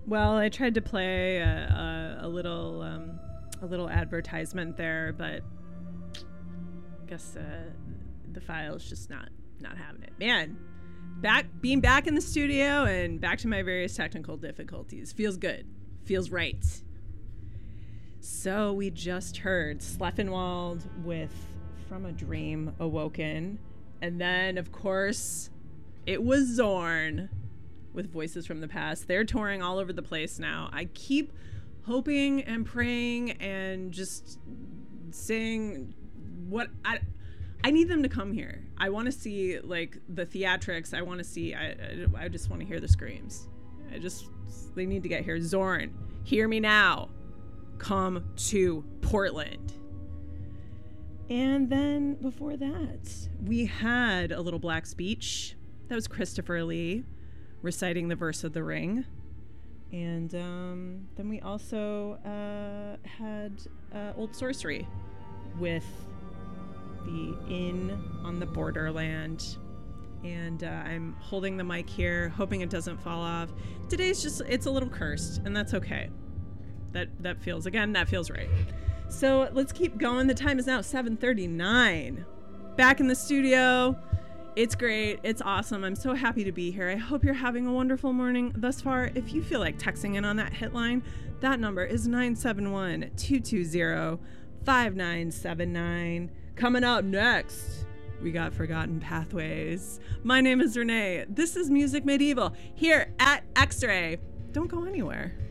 Well, I tried to play a little advertisement there, but I guess the file's just not having it. Man, being back in the studio and back to my various technical difficulties feels good, feels right. So we just heard Sleffenwald with From a Dream Awoken, and then of course it was Zorn with Voices from the Past. They're touring all over the place now. I keep hoping and praying and just saying what I need them to come here. I want to see like the theatrics. I want to see. I just want to hear the screams. They need to get here. Zorn, hear me now. Come to Portland. And then before that, we had a little black speech. That was Christopher Lee reciting the verse of the Ring. And then we also had Old Sorcery with the Inn on the Borderland. And I'm holding the mic here, hoping it doesn't fall off. Today's it's a little cursed, and that's okay. That feels right. So let's keep going. The time is now 7:39. Back in the studio. It's great. It's awesome. I'm so happy to be here. I hope you're having a wonderful morning thus far. If you feel like texting in on that hit line, that number is 971-220-5979. Coming up next, we got Forgotten Pathways. My name is Renee. This is Music Medieval here at X-Ray. Don't go anywhere.